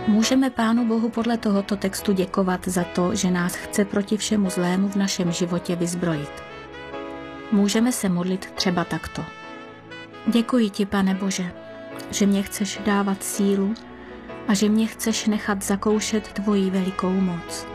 Můžeme Pánu Bohu podle tohoto textu děkovat za to, že nás chce proti všemu zlému v našem životě vyzbrojit. Můžeme se modlit třeba takto. Děkuji ti, Pane Bože, že mě chceš dávat sílu a že mě chceš nechat zakoušet tvoji velikou moc.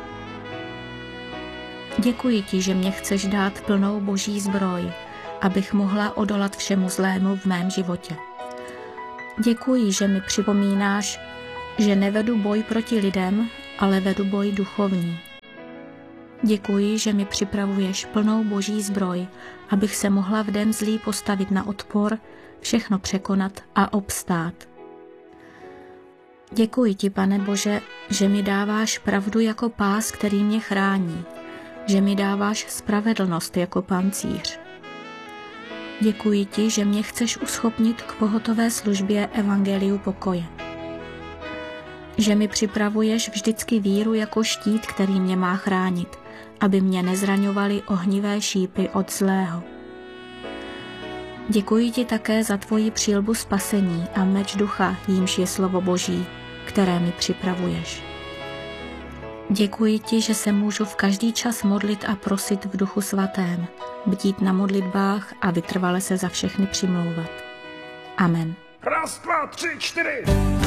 Děkuji ti, že mě chceš dát plnou boží zbroj, abych mohla odolat všemu zlému v mém životě. Děkuji, že mi připomínáš, že nevedu boj proti lidem, ale vedu boj duchovní. Děkuji, že mi připravuješ plnou boží zbroj, abych se mohla v den zlý postavit na odpor, všechno překonat a obstát. Děkuji ti, Pane Bože, že mi dáváš pravdu jako pás, který mě chrání, že mi dáváš spravedlnost jako pancíř. Děkuji ti, že mě chceš uschopnit k pohotové službě evangeliu pokoje. Že mi připravuješ vždycky víru jako štít, který mě má chránit, aby mě nezraňovaly ohnivé šípy od zlého. Děkuji ti také za tvoji přilbu spasení a meč ducha, jímž je slovo Boží, které mi připravuješ. Děkuji ti, že se můžu v každý čas modlit a prosit v Duchu Svatém, bdít na modlitbách a vytrvale se za všechny přimlouvat. Amen. 1, 2, 3, 4.